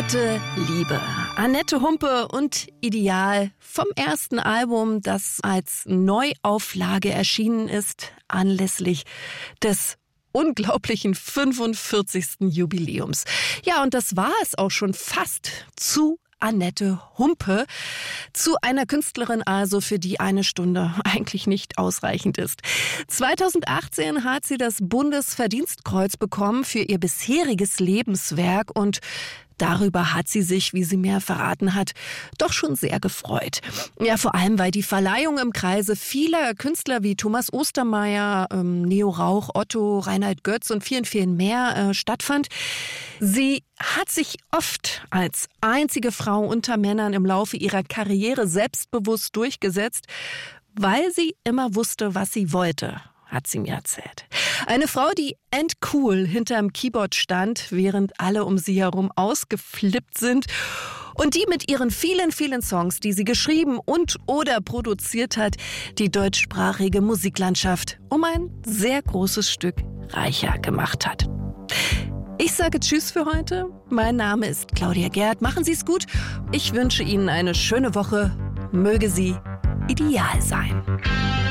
Tote Liebe. Annette Humpe und Ideal vom ersten Album, das als Neuauflage erschienen ist, anlässlich des unglaublichen 45. Jubiläums. Ja, und das war es auch schon fast zu Annette Humpe, zu einer Künstlerin also, für die eine Stunde eigentlich nicht ausreichend ist. 2018 hat sie das Bundesverdienstkreuz bekommen für ihr bisheriges Lebenswerk und darüber hat sie sich, wie sie mir verraten hat, doch schon sehr gefreut. Ja, vor allem, weil die Verleihung im Kreise vieler Künstler wie Thomas Ostermeier, Neo Rauch, Otto, Reinhard Götz und vielen, vielen mehr stattfand. Sie hat sich oft als einzige Frau unter Männern im Laufe ihrer Karriere selbstbewusst durchgesetzt, weil sie immer wusste, was sie wollte, hat sie mir erzählt. Eine Frau, die endcool hinterm Keyboard stand, während alle um sie herum ausgeflippt sind und die mit ihren vielen, vielen Songs, die sie geschrieben und oder produziert hat, die deutschsprachige Musiklandschaft um ein sehr großes Stück reicher gemacht hat. Ich sage Tschüss für heute. Mein Name ist Claudia Gerd. Machen Sie es gut. Ich wünsche Ihnen eine schöne Woche. Möge sie ideal sein.